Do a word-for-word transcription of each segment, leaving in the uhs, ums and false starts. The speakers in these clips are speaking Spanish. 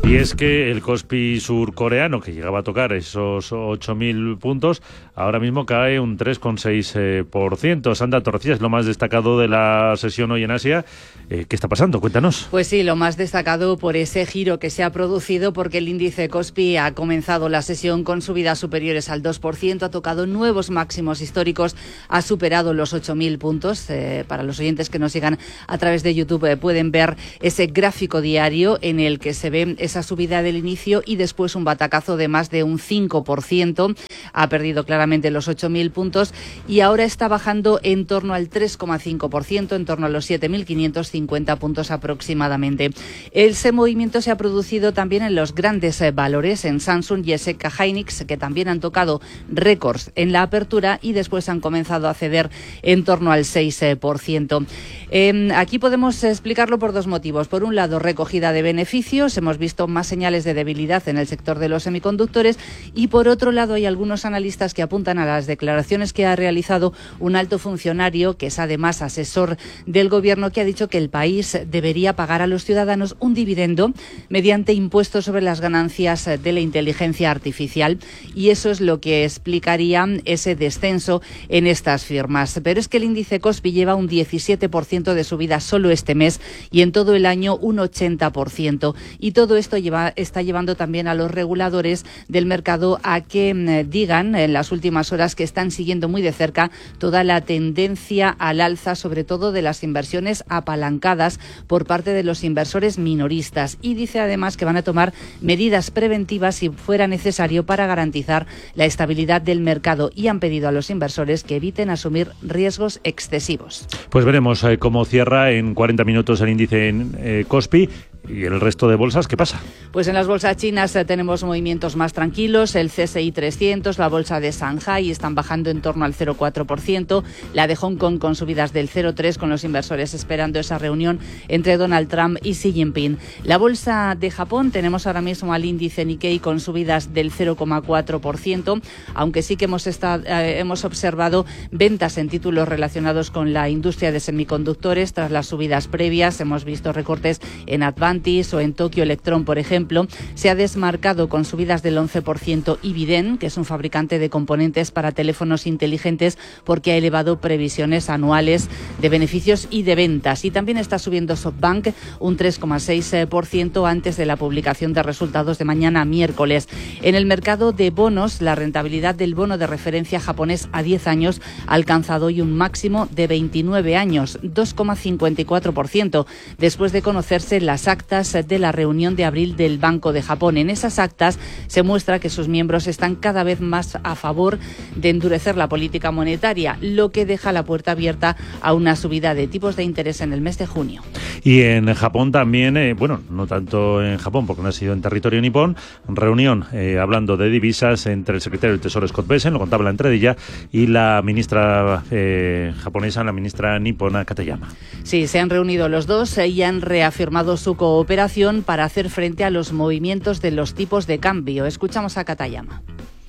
Y es que el Kospi surcoreano, que llegaba a tocar esos ocho mil puntos, ahora mismo cae un tres coma seis por ciento. Sandra Torrecillas, lo más destacado de la sesión hoy en Asia. Eh, ¿Qué está pasando? Cuéntanos. Pues sí, lo más destacado por ese giro que se ha producido, porque el índice Kospi ha comenzado la sesión con subidas superiores al dos por ciento, ha tocado nuevos máximos históricos, ha superado los ocho mil puntos. Eh, para los oyentes que nos sigan a través de YouTube eh, pueden ver ese gráfico diario en el que se ve esa subida del inicio y después un batacazo de más de un cinco por ciento. Ha perdido claramente los ocho mil puntos y ahora está bajando en torno al tres coma cinco por ciento, en torno a los siete mil quinientos cincuenta puntos aproximadamente. Ese movimiento se ha producido también en los grandes eh, valores, en Samsung y S K Hynix, que también han tocado récords en la apertura y después han comenzado a ceder en torno al seis por ciento. Eh, aquí podemos explicarlo por dos motivos. Por un lado, recogida de beneficios. Hemos visto más señales de debilidad en el sector de los semiconductores y por otro lado hay algunos analistas que apuntan a las declaraciones que ha realizado un alto funcionario que es además asesor del gobierno, que ha dicho que el país debería pagar a los ciudadanos un dividendo mediante impuestos sobre las ganancias de la inteligencia artificial, y eso es lo que explicaría ese descenso en estas firmas. Pero es que el índice Kospi lleva un diecisiete por ciento de subida solo este mes y en todo el año un ochenta por ciento, y todo esto lleva, está llevando también a los reguladores del mercado a que eh, digan en las últimas horas que están siguiendo muy de cerca toda la tendencia al alza, sobre todo de las inversiones apalancadas por parte de los inversores minoristas, y dice además que van a tomar medidas preventivas si fuera necesario para garantizar la estabilidad del mercado, y han pedido a los inversores que eviten asumir riesgos excesivos. Pues veremos eh, cómo cierra en cuarenta minutos el índice en eh, Kospi. ¿Y el resto de bolsas qué pasa? Pues en las bolsas chinas eh, tenemos movimientos más tranquilos. El C S I trescientos, la bolsa de Shanghai están bajando en torno al cero coma cuatro por ciento. La de Hong Kong con subidas del cero coma tres por ciento, con los inversores esperando esa reunión entre Donald Trump y Xi Jinping. La bolsa de Japón, tenemos ahora mismo al índice Nikkei con subidas del cero coma cuatro por ciento, aunque sí que hemos, estado, eh, hemos observado ventas en títulos relacionados con la industria de semiconductores tras las subidas previas. Hemos visto recortes en Advantage o en Tokyo Electron, por ejemplo. Se ha desmarcado con subidas del once por ciento Ibiden, que es un fabricante de componentes para teléfonos inteligentes, porque ha elevado previsiones anuales de beneficios y de ventas. Y también está subiendo SoftBank un tres coma seis por ciento antes de la publicación de resultados de mañana miércoles. En el mercado de bonos, la rentabilidad del bono de referencia japonés a diez años ha alcanzado hoy un máximo de veintinueve años, dos coma cincuenta y cuatro por ciento, después de conocerse las actas de la reunión de abril del Banco de Japón. En esas actas se muestra que sus miembros están cada vez más a favor de endurecer la política monetaria, lo que deja la puerta abierta a una subida de tipos de interés en el mes de junio. Y en Japón también, eh, bueno, no tanto en Japón porque no ha sido en territorio nipón, reunión eh, hablando de divisas entre el secretario del Tesoro Scott Bessent, lo contaba la entradilla, y la ministra eh, japonesa, la ministra nipona Katayama. Sí, se han reunido los dos y han reafirmado su cooperación para hacer frente a los movimientos de los tipos de cambio. Escuchamos a Katayama.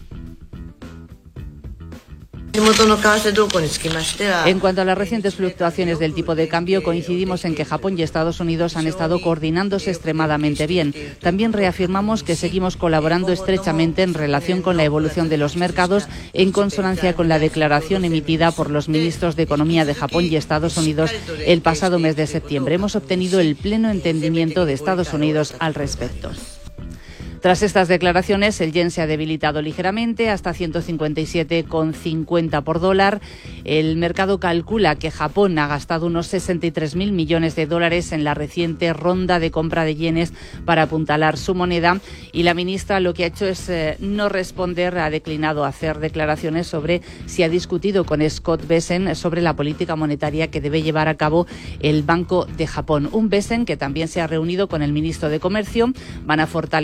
En cuanto a las recientes fluctuaciones del tipo de cambio, coincidimos en que Japón y Estados Unidos han estado coordinándose extremadamente bien. También reafirmamos que seguimos colaborando estrechamente en relación con la evolución de los mercados, en consonancia con la declaración emitida por los ministros de Economía de Japón y Estados Unidos el pasado mes de septiembre. Hemos obtenido el pleno entendimiento de Estados Unidos al respecto. Tras estas declaraciones, el yen se ha debilitado ligeramente hasta ciento cincuenta y siete coma cincuenta por dólar. El mercado calcula que Japón ha gastado unos sesenta y tres mil millones de dólares en la reciente ronda de compra de yenes para apuntalar su moneda, y la ministra lo que ha hecho es eh, no responder, ha declinado hacer declaraciones sobre si ha discutido con Scott Bessent sobre la política monetaria que debe llevar a cabo el Banco de Japón. Un Bessent que también se ha reunido con el ministro de Comercio. Van a fortalecer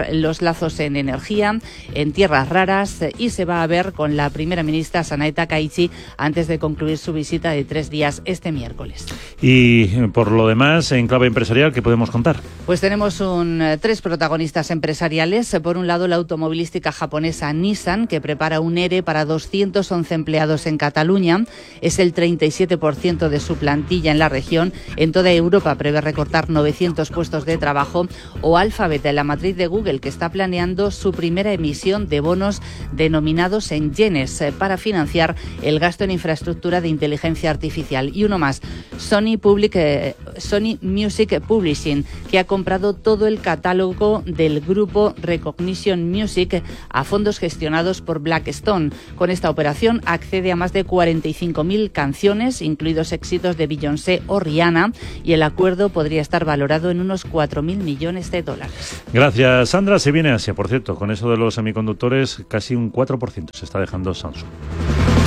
reforzar los lazos en energía, en tierras raras, y se va a ver con la primera ministra Sanae Takaichi antes de concluir su visita de tres días este miércoles. Y por lo demás, en clave empresarial, ¿qué podemos contar? Pues tenemos un, tres protagonistas empresariales. Por un lado, la automovilística japonesa Nissan, que prepara un E R E para doscientos once empleados en Cataluña. Es el treinta y siete por ciento de su plantilla en la región. En toda Europa prevé recortar novecientos puestos de trabajo. O Alphabet, la matriz de Google, que está planeando su primera emisión de bonos denominados en yenes para financiar el gasto en infraestructura de inteligencia artificial. Y uno más, Sony, Public, eh, Sony Music Publishing, que ha comprado todo el catálogo del grupo Recognition Music a fondos gestionados por Blackstone. Con esta operación accede a más de cuarenta y cinco mil canciones, incluidos éxitos de Beyoncé o Rihanna, y el acuerdo podría estar valorado en unos cuatro mil millones de dólares. Gracias, Sandra. Se viene Asia, por cierto, con eso de los semiconductores, casi un cuatro por ciento se está dejando Samsung.